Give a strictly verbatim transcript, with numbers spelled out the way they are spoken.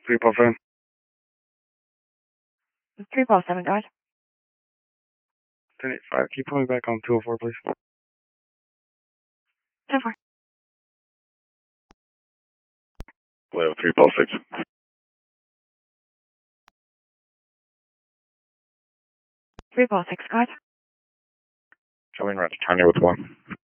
three Paul seven. three Paul seven, guys. ten eight five, can you put me back on two oh four, please? ten four. Leo, three Paul six. three Paul six, guys. Showing right to Tanya with one.